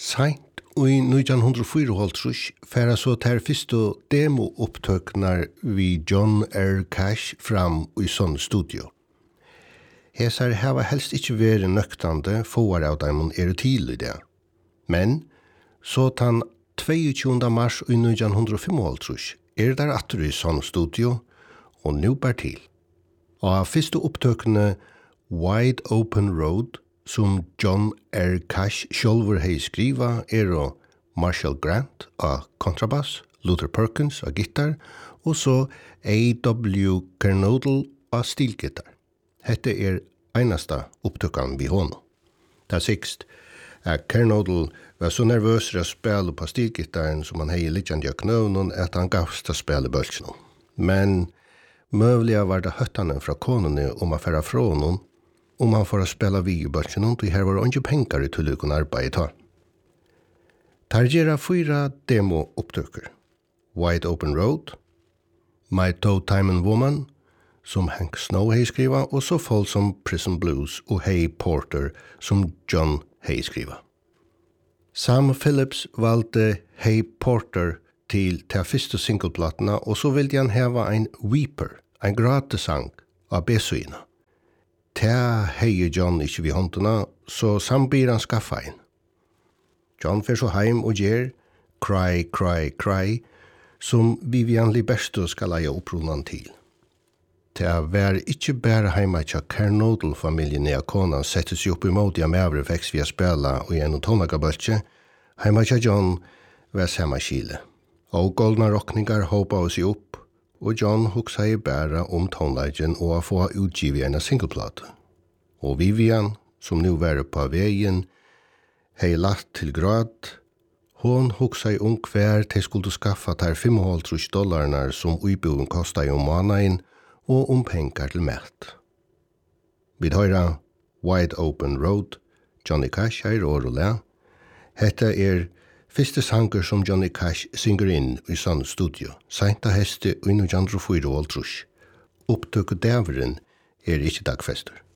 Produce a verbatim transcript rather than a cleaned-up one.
Seint i nítjan hundrað og fýraoghálvtrýss færa så ter fyrstu demo-upptøknar vi John R. Cash fram i sånn studio. Hesar hava helst ikkje veri nøktande fåar av dem er til i det. Men, så tan tjueåtte mars i nítjan hundrað og fimmoghálvtrýss er der atter i sånn studio, og nu bær til. Og av fyrste upptøkene Wide Open Road, som John R. Cash sjálfur hei skriva, er og Marshall Grant av kontrabass, Luther Perkins av gitar, og så A W Kernodle av stilgitar. Hette er einasta upptøkan vi håno. Det er sikst at Kernodle var så nervøs å spille på stilgitaren som han hei litt av knøvnen at han gavst å spille bølsene. Men møvliga var det høttane fra konene om å færa fra honom, om han får spela vi i börsen och här var inte pengar i till att kunna arbeta. Targera fyra demo-upptöker. Wide Open Road, My Toe Time and Woman, som Hank Snow hei skriva, och så folk som Prison Blues och Hey Porter, som John hei skriva. Sam Phillips valde Hey Porter till till första singleplattorna, och så ville han hava en Weeper, en gratesang av B-syna. Ta hei John ikkje vid håndtuna, så sambir han skaffa ein. John fer så heim og gjer Cry, Cry, Cry, som Vivian Libersto skal leia opprunan til. Ta var ikkje bare heima tja Kernodle-familien i Akona sette seg opp imot i amavre veks via spela og gjennom tonagabøltje, heima tja John var samma kile. Og goldna rockningar håpa oss i opp, og John hugsa i bæra om tonlagen og å få utgivet en singleplate. Og Vivian, som nu var på veien, hei lagt til grad, hon hugsa i om hver til skulle skaffa ter fimmoghálvtrýss dollarnar som utbyggen kostet om månaden, og om pengar til mat. Vi høyra Wide Open Road, Johnny Cash er årole. Hette er Fyrste sanger som Johnny Cash synger inn i sånn studio, seinta heste i nítjan hundrað og fýraoghálvtrýss. Upptøku dæveren er ikkje dagfester.